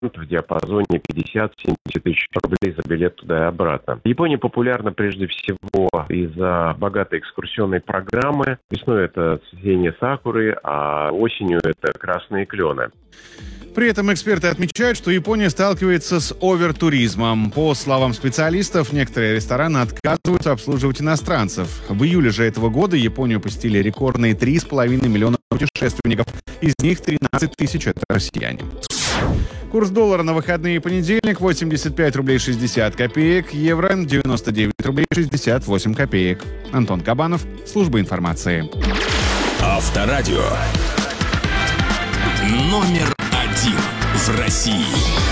в диапазоне 50-70 тысяч рублей за билет туда и обратно. Япония популярна прежде всего из-за богатой экскурсионной программы. Весной это цветение сакуры, а осенью это красные клены. При этом эксперты отмечают, что Япония сталкивается с овертуризмом. По словам специалистов, некоторые рестораны отказываются обслуживать иностранцев. В июле же этого года Японию посетили рекордные 3,5 миллиона путешественников. Из них 13 тысяч – это россияне. Курс доллара на выходные и понедельник – 85 рублей 60 копеек, евро – 99 рублей 68 копеек. Антон Кабанов, служба информации. Авторадио. Номер один в России.